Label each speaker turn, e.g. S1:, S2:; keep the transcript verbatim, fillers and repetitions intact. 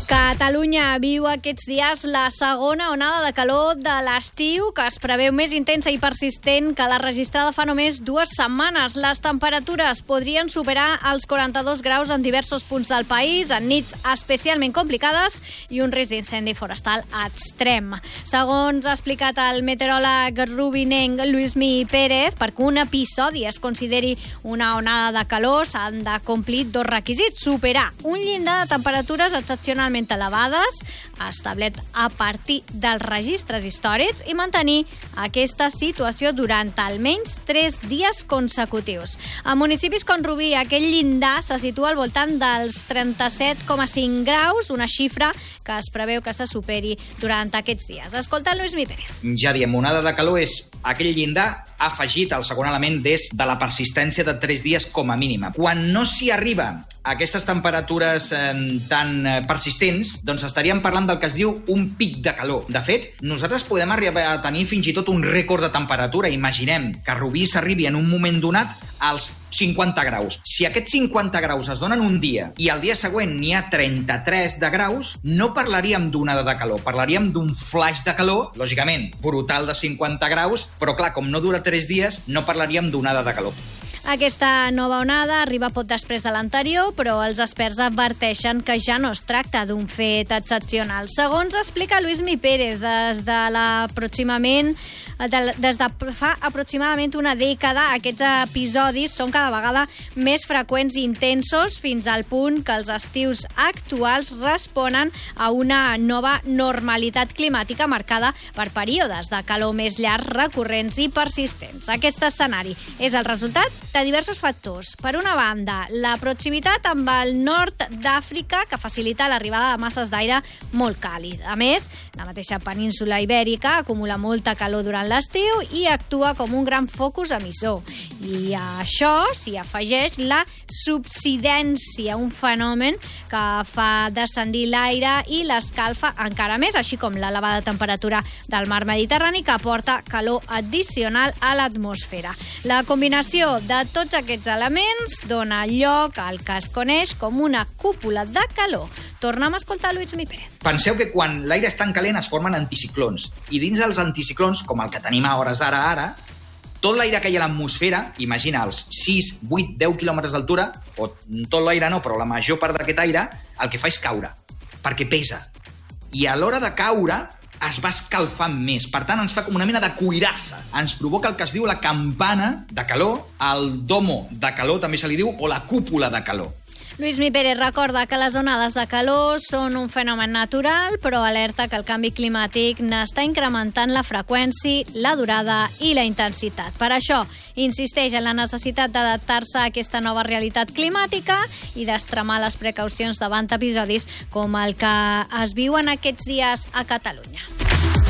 S1: Catalunya viu aquests dies la segona onada de calor de l'estiu, que es preveu més intensa i persistent que la registrada fa només dues setmanes. Les temperatures podrien superar els quaranta-dos graus en diversos punts del país, en nits especialment complicades i un risc d'incendi forestal extrem. Segons ha explicat el meteoròleg rubinenc Lluïsmi Pérez, perquè un episodi es consideri una onada de calor s'han de complir dos requisits: superar un llindar de temperatures excepcionalment elevades, establet a partir dels registres històrics, i mantenir aquesta situació durant almenys tres dies consecutius. A municipis com Rubí, aquell llindar se situa al voltant dels trenta-set coma cinc graus, una xifra que es preveu que se superi durant aquests dies. Escolta Lluïsmi Pérez.
S2: Ja diem, onada de calor és aquell llindar afegit, el segon element és de la persistència de tres dies com a mínima. Quan no s'hi arriba a aquestes temperatures eh, tan eh, persistents, doncs estaríem parlant del que es diu un pic de calor. De fet, nosaltres podem arribar a tenir fins i tot un rècord de temperatura. Imaginem que a Rubí s'arribi en un moment donat als cinquanta graus. Si aquests cinquanta graus es donen un dia i al dia següent n'hi ha trenta-tres de graus, no parlaríem d'onada de calor, parlaríem d'un flash de calor, lògicament brutal, de cinquanta graus, però clar, com no dura tres dies, no parlaríem d'onada de calor.
S1: Aquesta nova onada arriba poc després de l'anterior, però els experts adverteixen que ja no es tracta d'un fet excepcional. Segons explica Lluïsmi Pérez, des de l'aproximament des de fa aproximadament una dècada, aquests episodis són cada vegada més freqüents i intensos, fins al punt que els estius actuals responen a una nova normalitat climàtica marcada per períodes de calor més llargs, recurrents i persistents. Aquest escenari és el resultat de diversos factors. Per una banda, la proximitat amb el nord d'Àfrica, que facilita l'arribada de masses d'aire molt càlid. A més, la mateixa península ibèrica acumula molta calor durant l'estiu i actua com un gran focus emissor. I a això s'hi afegeix la subsidència, un fenomen que fa descendir l'aire i l'escalfa encara més, així com l'elevada temperatura del mar Mediterrani, que aporta calor addicional a l'atmosfera. La combinació de tots aquests elements dona lloc al que es coneix com una cúpula de calor. Tornem a escoltar Lluïsmi Pérez.
S2: Penseu que quan l'aire és tan calent es formen anticiclons, i dins dels anticiclons, com el que tenim a hores d'ara ara, tot l'aire que hi ha a l'atmosfera, imagina els sis, vuit, deu quilòmetres d'altura, o tot l'aire no, però la major part d'aquest aire, el que fa és caure, perquè pesa. I a l'hora de caure es va escalfant més. Per tant, ens fa com una mena de cuirassa. Ens provoca el que es diu la campana de calor, el domo de calor, també se li diu, o la cúpula de calor.
S1: Lluïsmi Pérez recorda que les onades de calor són un fenomen natural, però alerta que el canvi climàtic n'està incrementant la freqüència, la durada i la intensitat. Per això, insisteix en la necessitat d'adaptar-se a aquesta nova realitat climàtica i d'extremar les precaucions davant episodis com el que es viuen aquests dies a Catalunya.